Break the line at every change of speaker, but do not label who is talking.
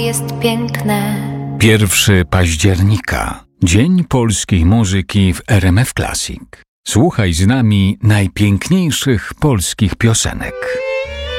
jest piękne.
1 października. Dzień polskiej muzyki w RMF Classic. Słuchaj z nami najpiękniejszych polskich piosenek.